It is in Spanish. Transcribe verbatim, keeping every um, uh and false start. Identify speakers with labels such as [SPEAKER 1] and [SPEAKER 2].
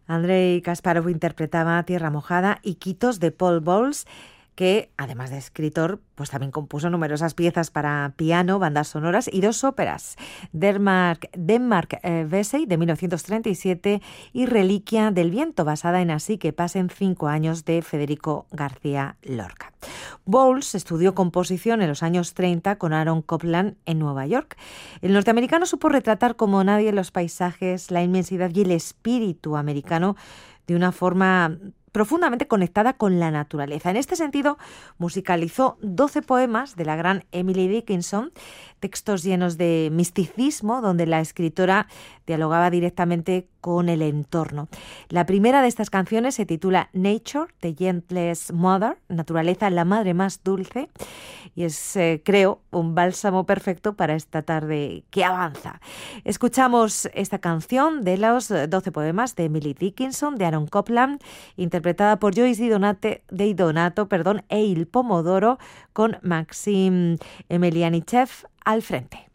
[SPEAKER 1] Andrei Kasparov interpretaba Tierra mojada y Quitos de Paul Bowles, que además de escritor, pues también compuso numerosas piezas para piano, bandas sonoras y dos óperas, Denmark, Denmark eh, Vesey de mil novecientos treinta y siete y Reliquia del viento, basada en Así que pasen cinco años de Federico García Lorca. Bowles estudió composición en los años treinta con Aaron Copland en Nueva York. El norteamericano supo retratar como nadie los paisajes, la inmensidad y el espíritu americano de una forma profundamente conectada con la naturaleza. En este sentido, musicalizó doce poemas de la gran Emily Dickinson, textos llenos de misticismo, donde la escritora dialogaba directamente con el entorno. La primera de estas canciones se titula Nature, the Gentlest Mother, naturaleza, la madre más dulce, y es, eh, creo, un bálsamo perfecto para esta tarde que avanza. Escuchamos esta canción de los doce poemas de Emily Dickinson, de Aaron Copland, interpretada por Joyce Di Donato, Di Donato perdón, e Il Pomodoro, con Maxim Emelianichev al frente.